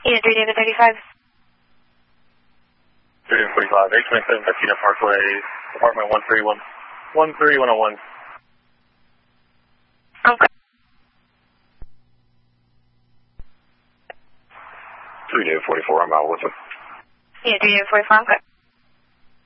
Yeah, 3 David 35. 3 David 45, 827 Patina Parkway, apartment 13101. Okay. 3 David 44, I'm out with him. Yeah, 3 David 44, okay.